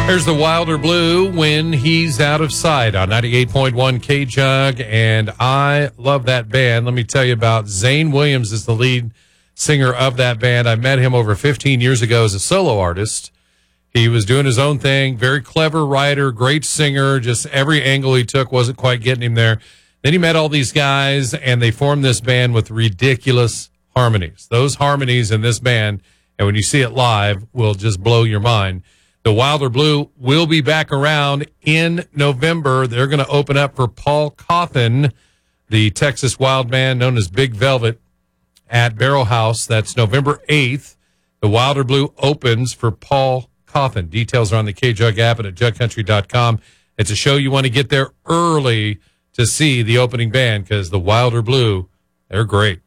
There's the Wilder Blue when he's out of sight on 98.1 K-Jug, and I love that band. Let me tell you about Zane Williams is the lead singer of that band. I met him over 15 years ago as a solo artist. He was doing his own thing, very clever writer, great singer, just every angle he took wasn't quite getting him there. Then he met all these guys, and they formed this band with ridiculous harmonies. Those harmonies in this band, and when you see it live, will just blow your mind. The Wilder Blue will be back around in November. They're going to open up for Paul Cauthen, the Texas Wild man known as Big Velvet, at Barrel House. That's November 8th. The Wilder Blue opens for Paul Cauthen. Details are on the KJug app and at jugcountry.com. It's a show you want to get there early to see the opening band because the Wilder Blue, they're great.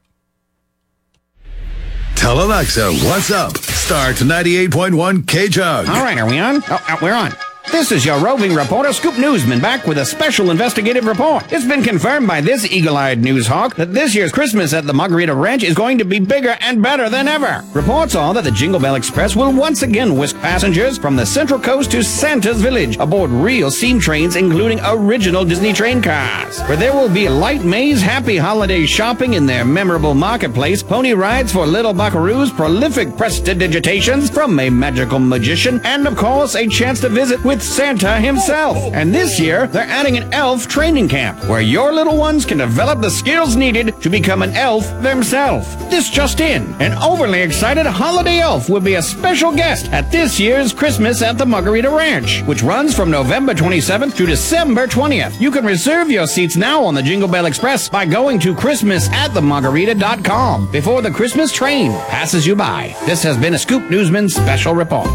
Tell Alexa, what's up? Start 98.1 K-Jug. All right, are we on? Oh, we're on. This is your roving reporter, Scoop Newsman, back with a special investigative report. It's been confirmed by this eagle-eyed news hawk that this year's Christmas at the Margarita Ranch is going to be bigger and better than ever. Reports are that the Jingle Bell Express will once again whisk passengers from the Central Coast to Santa's Village aboard real steam trains, including original Disney train cars. Where there will be light maze, happy holiday shopping in their memorable marketplace, pony rides for little buckaroos, prolific prestidigitations from a magical magician, and of course a chance to visit with Santa himself. And this year, they're adding an elf training camp where your little ones can develop the skills needed to become an elf themselves. This just in, an overly excited holiday elf will be a special guest at this year's Christmas at the Margarita Ranch, which runs from November 27th to December 20th. You can reserve your seats now on the Jingle Bell Express by going to christmasatthemargarita.com before the Christmas train passes you by. This has been a Scoop Newsman special report.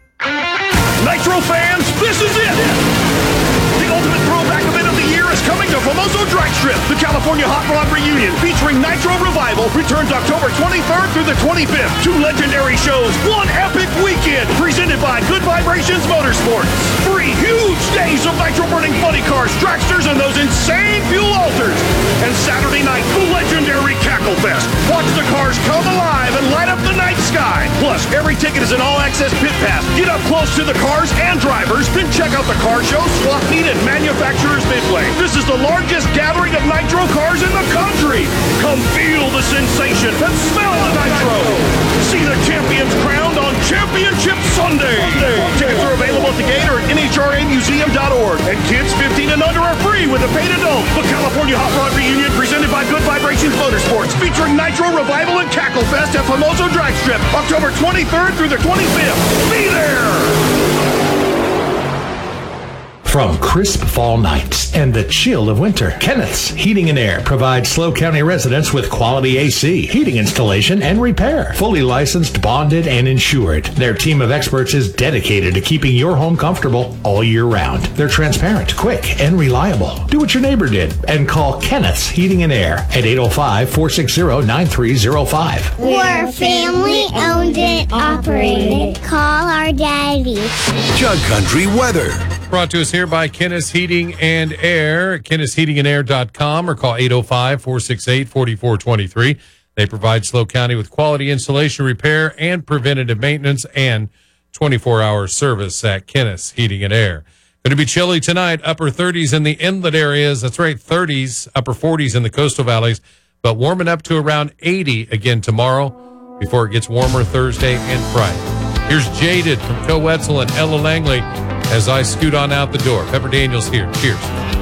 Nitro fans, this is it! The ultimate throwback event of the year is coming to Famoso Drag Strip. The California Hot Rod Reunion featuring Nitro Revival returns October 23rd through the 25th. Two legendary shows, one epic weekend, presented by Good Vibrations Motorsports. 3 huge days of nitro-burning funny cars, dragsters, and those insane fuel alters. And Saturday night, the legendary Cackle Fest. Watch the cars come alive and light up the night sky. Plus, every ticket is an all-access pit pass. Get up close to the cars and drivers, then check out the car show, swap meet, and manufacturers midway. This is the largest gathering of nitro cars in the country. Come feel the sensation and smell the nitro. See the champions crowned on Championship Sunday. Tickets are available at the gate or at nhramuseum.org. And kids 15 and under are free with a paid adult. The California Hot Rod Reunion presented by Good Vibrations Motorsports, featuring Nitro Revival and Cackle Fest at Famoso Drag Strip, October 23rd through the 25th. Be there! From crisp fall nights and the chill of winter, Kenneth's Heating and Air provides SLO County residents with quality AC, heating installation, and repair. Fully licensed, bonded, and insured. Their team of experts is dedicated to keeping your home comfortable all year round. They're transparent, quick, and reliable. Do what your neighbor did and call Kenneth's Heating and Air at 805-460-9305. We're family owned and operated. Call our daddy. Jug Country weather. Brought to us here by Kenneth's Heating and Air, Kenneth'sHeatingandAir.com, or call 805-468-4423. They provide SLO County with quality installation, repair, and preventative maintenance, and 24-hour service at Kenneth's Heating and Air. Going to be chilly tonight, upper 30s in the inlet areas. That's right, 30s, upper 40s in the coastal valleys, but warming up to around 80 again tomorrow before it gets warmer Thursday and Friday. Here's Jaded from Co Wetzel and Ella Langley as I scoot on out the door. Pepper Daniels here. Cheers.